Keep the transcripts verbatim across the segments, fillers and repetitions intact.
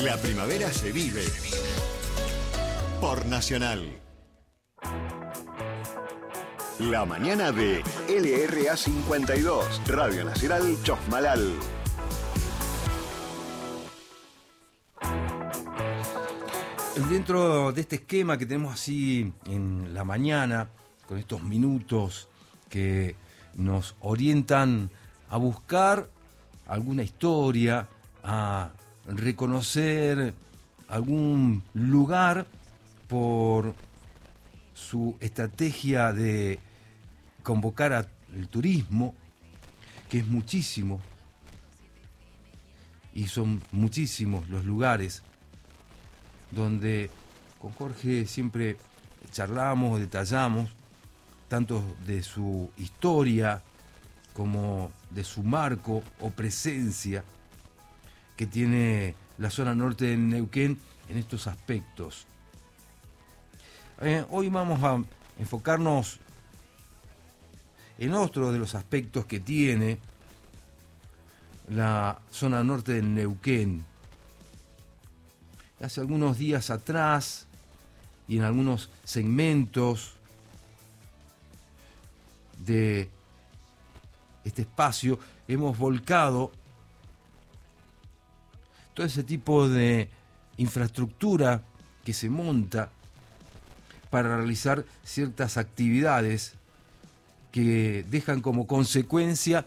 La primavera se vive por Nacional. La mañana de L R A cincuenta y dos, Radio Nacional Chosmalal. Dentro de este esquema que tenemos así en la mañana, con estos minutos que nos orientan a buscar alguna historia, a reconocer algún lugar por su estrategia de convocar al turismo, que es muchísimo, y son muchísimos los lugares donde con Jorge siempre charlamos, detallamos, tanto de su historia como de su marco o presencia que tiene la zona norte de Neuquén en estos aspectos. Eh, hoy vamos a enfocarnos en otro de los aspectos que tiene la zona norte de Neuquén. Hace algunos días atrás y en algunos segmentos de este espacio hemos volcado todo ese tipo de infraestructura que se monta para realizar ciertas actividades que dejan como consecuencia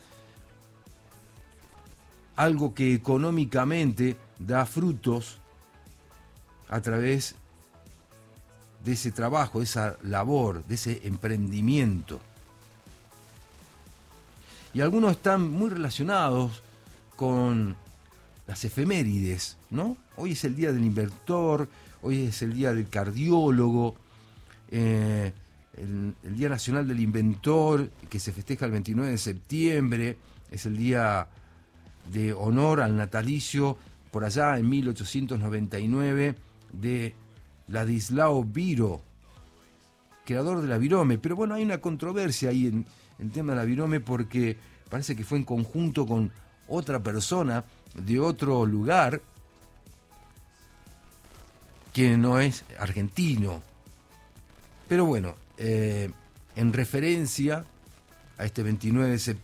algo que económicamente da frutos a través de ese trabajo, de esa labor, de ese emprendimiento. Y algunos están muy relacionados con las efemérides, ¿no? Hoy es el día del inventor, hoy es el día del cardiólogo, eh, el, el Día Nacional del Inventor, que se festeja el veintinueve de septiembre, es el día de honor al natalicio, por allá en mil ochocientos noventa y nueve, de Ladislao Viro, creador de la virome. Pero bueno, hay una controversia ahí en el tema de la virome, porque parece que fue en conjunto con otra persona de otro lugar que no es argentino. Pero bueno, eh, en referencia a este veintinueve